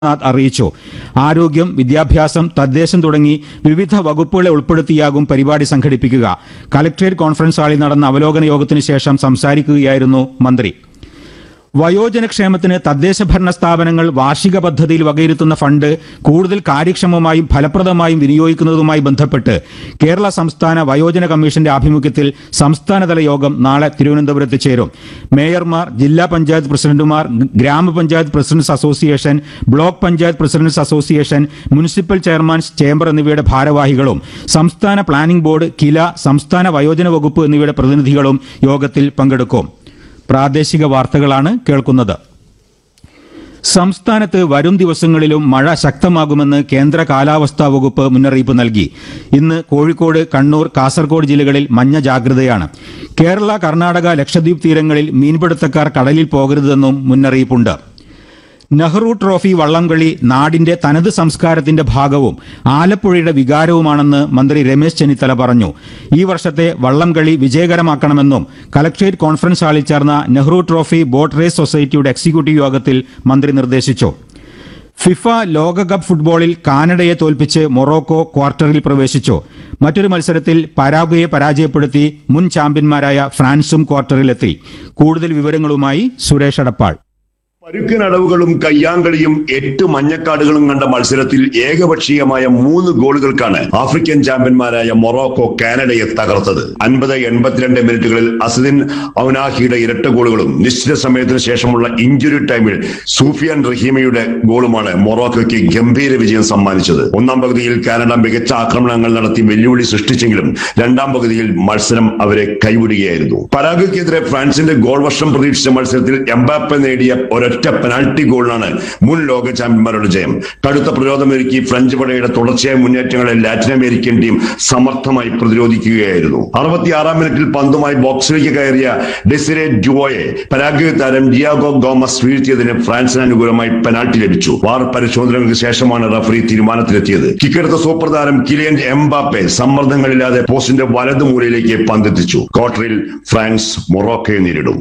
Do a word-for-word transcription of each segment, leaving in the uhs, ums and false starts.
നാഥ് അറിയിച്ചു. ആരോഗ്യം, വിദ്യാഭ്യാസം, തദ്ദേശം തുടങ്ങി വിവിധ വകുപ്പുകളെ ഉൾപ്പെടുത്തിയാകും പരിപാടി സംഘടിപ്പിക്കുക. കലക്ട്രേറ്റ് കോൺഫറൻസ് ഹാളിൽ നടന്ന അവലോകന യോഗത്തിന് ശേഷം സംസാരിക്കുകയായിരുന്നു മന്ത്രി. വയോജനക്ഷേമത്തിന് തദ്ദേശ ഭരണ സ്ഥാപനങ്ങൾ വാർഷിക പദ്ധതിയിൽ വകയിരുത്തുന്ന ഫണ്ട് കൂടുതൽ കാര്യക്ഷമമായും ഫലപ്രദമായും വിനിയോഗിക്കുന്നതുമായി ബന്ധപ്പെട്ട് കേരള സംസ്ഥാന വയോജന കമ്മീഷന്റെ ആഭിമുഖ്യത്തിൽ സംസ്ഥാനതല യോഗം നാളെ തിരുവനന്തപുരത്ത് ചേരും. മേയർമാർ, ജില്ലാ പഞ്ചായത്ത് പ്രസിഡന്റുമാർ, ഗ്രാമപഞ്ചായത്ത് president's association, block panchayat president's association, municipal chairmans chamber എന്നിവയുടെ ഭാരവാഹികളും സംസ്ഥാന പ്ലാനിംഗ് ബോർഡ്, കില, സംസ്ഥാന വയോജന വകുപ്പ് എന്നിവയുടെ പ്രതിനിധികളും യോഗത്തിൽ പങ്കെടുക്കും. പ്രാദേശിക വാർത്തകളാണ് കേൾക്കുന്നത്. സംസ്ഥാനത്ത് വരും ദിവസങ്ങളിലും മഴ ശക്തമാകുമെന്ന് കേന്ദ്ര കാലാവസ്ഥാ വകുപ്പ് മുന്നറിയിപ്പ് നൽകി. ഇന്ന് കോഴിക്കോട്, കണ്ണൂർ, കാസർഗോഡ് ജില്ലകളിൽ മഞ്ഞ ജാഗ്രതയാണ്. കേരള, കർണാടക, ലക്ഷദ്വീപ് തീരങ്ങളിൽ മീൻപിടുത്തക്കാർ കടലിൽ പോകരുതെന്നും മുന്നറിയിപ്പുണ്ട്. നെഹ്റു ട്രോഫി വള്ളംകളി നാടിന്റെ തനത് സംസ്കാരത്തിന്റെ ഭാഗവും ആലപ്പുഴയുടെ വികാരവുമാണെന്ന് മന്ത്രി രമേശ് ചെന്നിത്തല പറഞ്ഞു. ഈ വർഷത്തെ വള്ളംകളി വിജയകരമാക്കണമെന്നും കലക്ട്രേറ്റ് കോൺഫറൻസ് ഹാളിൽ ചേർന്ന നെഹ്റു ട്രോഫി ബോട്ട് റേസ് സൊസൈറ്റിയുടെ എക്സിക്യൂട്ടീവ് യോഗത്തിൽ മന്ത്രി നിർദ്ദേശിച്ചു. ഫിഫ ലോകകപ്പ് ഫുട്ബോളിൽ കാനഡയെ തോൽപ്പിച്ച് മൊറോക്കോ ക്വാർട്ടറിൽ പ്രവേശിച്ചു. മറ്റൊരു മത്സരത്തിൽ പരാഗ്വയെ പരാജയപ്പെടുത്തി മുൻ ചാമ്പ്യന്മാരായ ഫ്രാൻസും ക്വാർട്ടറിലെത്തി. കൂടുതൽ വിവരങ്ങളുമായി സുരേഷ് അടപ്പാൾ. പരുക്കനടവുകളും കയ്യാങ്കളിയും എട്ട് മഞ്ഞക്കാടുകളും കണ്ട മത്സരത്തിൽ ഏകപക്ഷീയമായ മൂന്ന് ഗോളുകൾക്കാണ് ആഫ്രിക്കൻ ചാമ്പ്യന്മാരായ മൊറോക്കോ കാനഡയെ തകർത്തത്. അൻപത് എൺപത്തിരണ്ട് മിനിറ്റുകളിൽ അസദിൻ ഔനാഹിയുടെ ഇരട്ട ഗോളുകളും നിശ്ചിത സമയത്തിന് ശേഷമുള്ള ഇഞ്ചുറി ടൈമിൽ സൂഫിയാൻ റഹീമയുടെ ഗോളുമാണ് മൊറോക്കോയ്ക്ക് ഗംഭീര വിജയം സമ്മാനിച്ചത്. ഒന്നാം പകുതിയിൽ കാനഡ മികച്ച ആക്രമണങ്ങൾ നടത്തി വെല്ലുവിളി സൃഷ്ടിച്ചെങ്കിലും രണ്ടാം പകുതിയിൽ മത്സരം അവരെ കൈവിടുകയായിരുന്നു. പരാഗ്വയ്ക്കെതിരെ ഫ്രാൻസിന്റെ ഗോൾ വർഷം പ്രതീക്ഷിച്ച മത്സരത്തിൽ എംബാപ്പെ നേടിയ ഒരൊറ്റ പെനാൽറ്റി ഗോളിനാണ് മുൻ ലോക ചാമ്പ്യന്മാരുടെ ജയം. കടുത്ത പ്രതിരോധമൊരുക്കി ഫ്രഞ്ച് പടയുടെ തുടർച്ചയായ മുന്നേറ്റങ്ങളെ ലാറ്റിൻ അമേരിക്കൻ ടീം സമർത്ഥമായി പ്രതിരോധിക്കുകയായിരുന്നു. അറുപത്തിയാറാം മിനിറ്റിൽ പന്തുമായി ബോക്സിലേക്ക് കയറിയ ഡെസിരെ ഡ്യുവോയെ പരാഗ്വേ താരം ഡിയാഗോ ഗോമസ് വീഴ്ത്തിയതിന് ഫ്രാൻസിന് അനുകൂലമായി പെനാൽറ്റി ലഭിച്ചു. വാർ പരിശോധനകൾക്ക് ശേഷമാണ് റഫറി തീരുമാനത്തിലെത്തിയത്. കിക്കെടുത്ത സൂപ്പർ താരം കിലിയൻ എംബാപ്പെ സമ്മർദ്ദങ്ങളില്ലാതെ പോസ്റ്റിന്റെ വലതുമൂലയിലേക്ക് പന്തെത്തിച്ചു. ക്വാർട്ടറിൽ ഫ്രാൻസ് മൊറോക്കോയെ നേരിടും.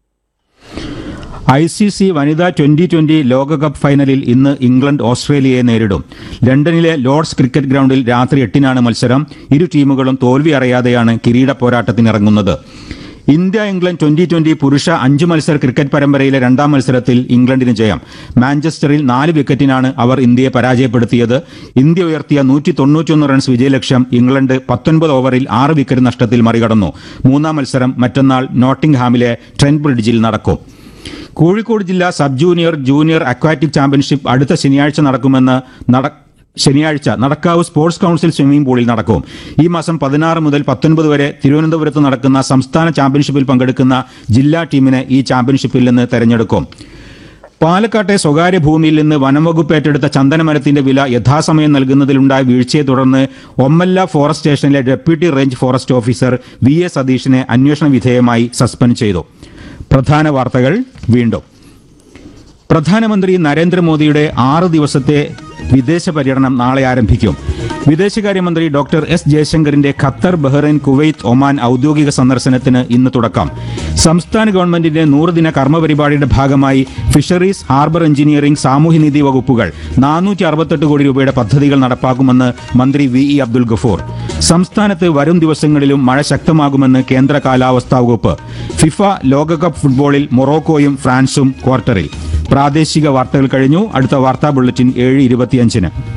ഐ സി സി വനിതാ ട്വന്റി ട്വന്റി ലോകകപ്പ് ഫൈനലിൽ ഇന്ന് ഇംഗ്ലണ്ട് ഓസ്ട്രേലിയയെ നേരിടും. ലണ്ടനിലെ ലോർഡ്സ് ക്രിക്കറ്റ് ഗ്രൗണ്ടിൽ രാത്രി എട്ടിനാണ് മത്സരം. ഇരു ടീമുകളും തോൽവി അറിയാതെയാണ് കിരീട പോരാട്ടത്തിനിറങ്ങുന്നത്. ഇന്ത്യ ഇംഗ്ലണ്ട് ട്വന്റി ട്വന്റി പുരുഷ അഞ്ച് മത്സര ക്രിക്കറ്റ് പരമ്പരയിലെ രണ്ടാം മത്സരത്തിൽ ഇംഗ്ലണ്ടിന് ജയം. മാഞ്ചസ്റ്ററിൽ നാല് വിക്കറ്റിനാണ് അവർ ഇന്ത്യയെ പരാജയപ്പെടുത്തിയത്. ഇന്ത്യ ഉയർത്തിയ നൂറ്റി തൊണ്ണൂറ്റിയൊന്ന് റൺസ് വിജയലക്ഷ്യം ഇംഗ്ലണ്ട് പത്തൊൻപത് ഓവറിൽ ആറ് വിക്കറ്റ് നഷ്ടത്തിൽ മറികടന്നു. മൂന്നാം മത്സരം മറ്റന്നാൾ നോട്ടിംഗ്ഹാമിലെ ട്രെന്റ് ബ്രിഡ്ജിൽ നടക്കും. കോഴിക്കോട് ജില്ലാ sub junior, junior aquatic championship അടുത്ത ശനിയാഴ്ച നടക്കുമെന്ന് നട ശനിയാഴ്ച നടക്കാവ് സ്പോർട്സ് കൌൺസിൽ സ്വിമ്മിംഗ് പൂളിൽ നടക്കും. ഈ മാസം പതിനാറ് മുതൽ പത്തൊൻപത് വരെ തിരുവനന്തപുരത്ത് നടക്കുന്ന സംസ്ഥാന ചാമ്പ്യൻഷിപ്പിൽ പങ്കെടുക്കുന്ന ജില്ലാ ടീമിനെ ഈ ചാമ്പ്യൻഷിപ്പിൽ നിന്ന് തെരഞ്ഞെടുക്കും. പാലക്കാട്ടെ സ്വകാര്യ ഭൂമിയിൽ നിന്ന് വനംവകുപ്പ് ഏറ്റെടുത്ത ചന്ദനമരത്തിന്റെ വില യഥാസമയം നൽകുന്നതിലുണ്ടായ വീഴ്ചയെ തുടർന്ന് ഒമ്മല്ല ഫോറസ്റ്റ് സ്റ്റേഷനിലെ deputy range forest officer V A സതീഷിനെ അന്വേഷണ വിധേയമായി സസ്പെൻഡ് ചെയ്തു. പ്രധാന വാർത്തകൾ വീണ്ടും. പ്രധാനമന്ത്രി നരേന്ദ്രമോദിയുടെ ആറ് ദിവസത്തെ വിദേശ പര്യടനം നാളെ ആരംഭിക്കും. വിദേശകാര്യമന്ത്രി doctor S ജയശങ്കറിന്റെ Qatar, Bahrain, Kuwait, Oman ഔദ്യോഗിക സന്ദർശനത്തിന് ഇന്ന് തുടക്കം. സംസ്ഥാന ഗവൺമെന്റിന്റെ നൂറുദിന കർമ്മപരിപാടിയുടെ ഭാഗമായി ഫിഷറീസ്, ഹാർബർ എഞ്ചിനീയറിംഗ്, സാമൂഹ്യനീതി വകുപ്പുകൾ നാനൂറ്റി അറുപത്തെട്ട് കോടി രൂപയുടെ പദ്ധതികൾ നടപ്പാക്കുമെന്ന് മന്ത്രി വി ഇ അബ്ദുൽ ഗഫൂർ. സംസ്ഥാനത്ത് വരും ദിവസങ്ങളിലും മഴ ശക്തമാകുമെന്ന് കേന്ദ്ര കാലാവസ്ഥാ വകുപ്പ്. ഫിഫ ലോകകപ്പ് ഫുട്ബോളിൽ മൊറോക്കോയും ഫ്രാൻസും ക്വാർട്ടറിൽ. പ്രാദേശിക വാർത്തകൾ കഴിഞ്ഞു. അടുത്ത വാർത്താ ബുള്ളറ്റിൻ ഏഴ് ഇരുപത്തിയഞ്ചിന്.